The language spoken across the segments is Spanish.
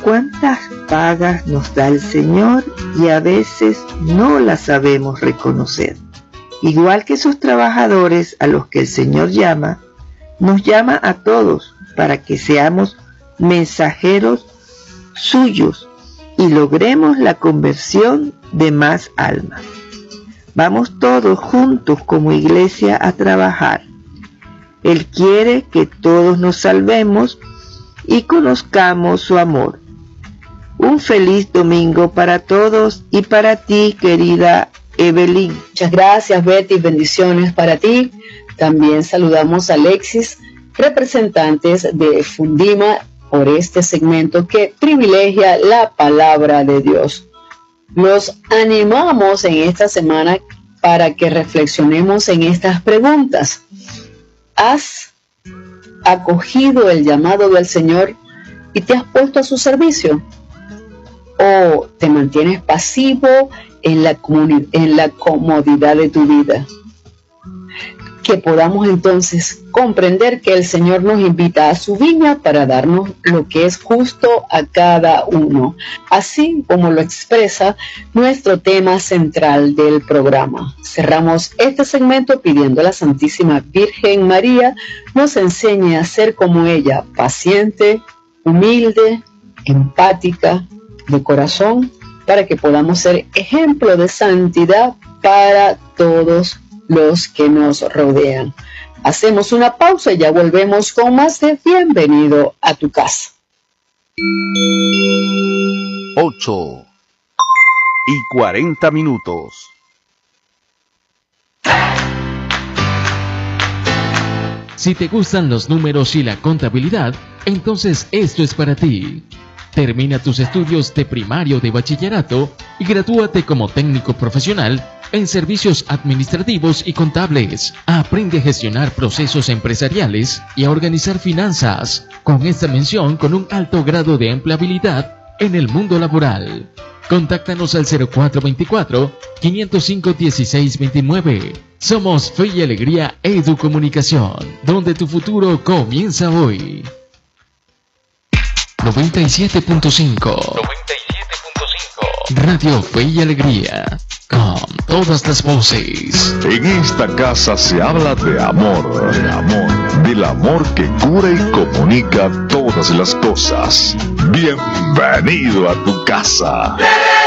cuántas pagas nos da el Señor y a veces no las sabemos reconocer. Igual que esos trabajadores a los que el Señor llama, nos llama a todos para que seamos mensajeros suyos y logremos la conversión de más almas. Vamos todos juntos como iglesia a trabajar. Él quiere que todos nos salvemos y conozcamos su amor. Un feliz domingo para todos y para ti, querida Evelyn. Muchas gracias, Betty, bendiciones para ti. También saludamos a Alexis, representantes de Fundima, por este segmento que privilegia la palabra de Dios. Los animamos en esta semana para que reflexionemos en estas preguntas. ¿Has acogido el llamado del Señor y te has puesto a su servicio? ¿O te mantienes pasivo en la comodidad de tu vida? Que podamos entonces comprender que el Señor nos invita a su viña para darnos lo que es justo a cada uno, así como lo expresa nuestro tema central del programa. Cerramos este segmento pidiendo a la Santísima Virgen María nos enseñe a ser como ella, paciente, humilde, empática, de corazón, para que podamos ser ejemplo de santidad para todos los que nos rodean. Hacemos una pausa y ya volvemos con más de Bienvenido a tu casa. 8:40. Si te gustan los números y la contabilidad, entonces esto es para ti. Termina tus estudios de primario de bachillerato y gradúate como técnico profesional en servicios administrativos y contables. Aprende a gestionar procesos empresariales y a organizar finanzas, con esta mención con un alto grado de empleabilidad en el mundo laboral. Contáctanos al 0424-505-1629. Somos Fe y Alegría Educomunicación, donde tu futuro comienza hoy. 97.5 Radio Fe y Alegría, con todas las voces. En esta casa se habla de amor, del amor que cura y comunica todas las cosas. Bienvenido a tu casa.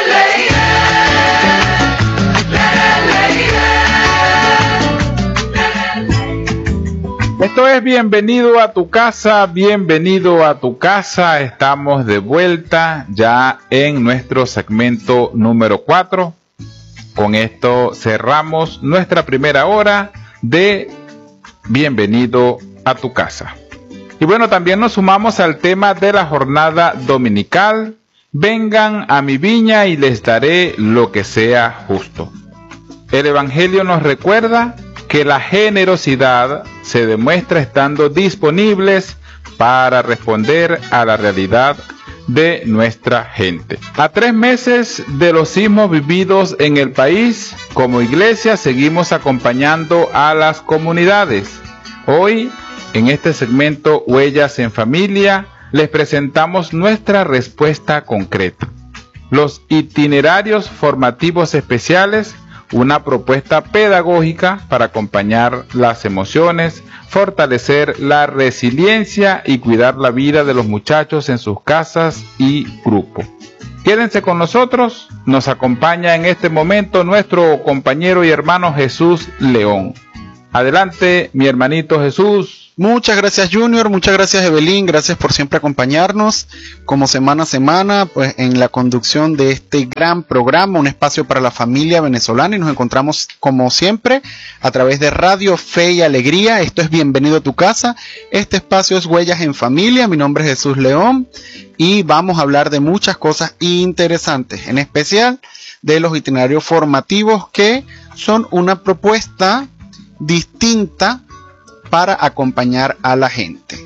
Esto es Bienvenido a tu casa, bienvenido a tu casa. Estamos de vuelta ya en nuestro segmento número 4. Con esto cerramos nuestra primera hora de Bienvenido a tu casa. Y bueno, también nos sumamos al tema de la jornada dominical. Vengan a mi viña y les daré lo que sea justo. El Evangelio nos recuerda que la generosidad se demuestra estando disponibles para responder a la realidad de nuestra gente. A 3 meses de los sismos vividos en el país, como iglesia seguimos acompañando a las comunidades. Hoy, en este segmento Huellas en Familia, les presentamos nuestra respuesta concreta. Los itinerarios formativos especiales, una propuesta pedagógica para acompañar las emociones, fortalecer la resiliencia y cuidar la vida de los muchachos en sus casas y grupo. Quédense con nosotros, nos acompaña en este momento nuestro compañero y hermano Jesús León. Adelante, mi hermanito Jesús. Muchas gracias, Junior, muchas gracias, Evelyn, gracias por siempre acompañarnos como semana a semana, pues en la conducción de este gran programa, un espacio para la familia venezolana, y nos encontramos como siempre a través de Radio Fe y Alegría. Esto es Bienvenido a tu casa, este espacio es Huellas en Familia. Mi nombre es Jesús León y vamos a hablar de muchas cosas interesantes, en especial de los itinerarios formativos, que son una propuesta distinta para acompañar a la gente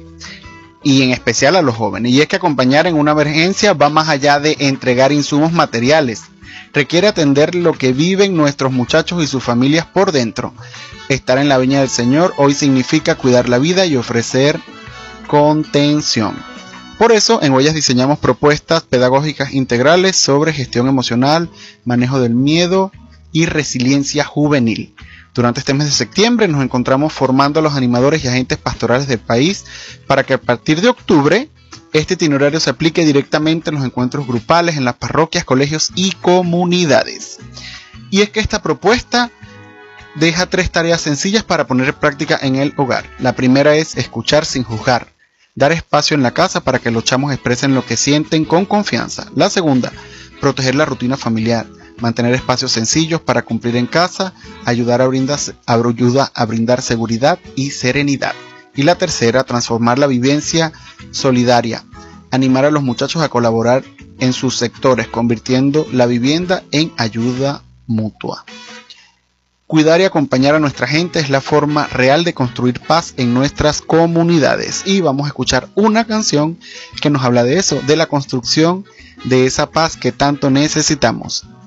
y en especial a los jóvenes. Y es que acompañar en una emergencia va más allá de entregar insumos materiales. Requiere atender lo que viven nuestros muchachos y sus familias por dentro. Estar en la viña del Señor hoy significa cuidar la vida y ofrecer contención. Por eso, en Huellas diseñamos propuestas pedagógicas integrales sobre gestión emocional, manejo del miedo y resiliencia juvenil. Durante este mes de septiembre nos encontramos formando a los animadores y agentes pastorales del país para que a partir de octubre este itinerario se aplique directamente en los encuentros grupales, en las parroquias, colegios y comunidades. Y es que esta propuesta deja 3 tareas sencillas para poner en práctica en el hogar. La primera es escuchar sin juzgar, dar espacio en la casa para que los chamos expresen lo que sienten con confianza. La segunda, proteger la rutina familiar, mantener espacios sencillos para cumplir en casa, ayudar a brindar seguridad y serenidad. Y la tercera, transformar la vivencia solidaria, animar a los muchachos a colaborar en sus sectores, convirtiendo la vivienda en ayuda mutua. Cuidar y acompañar a nuestra gente es la forma real de construir paz en nuestras comunidades. Y vamos a escuchar una canción que nos habla de eso, de la construcción de esa paz que tanto necesitamos.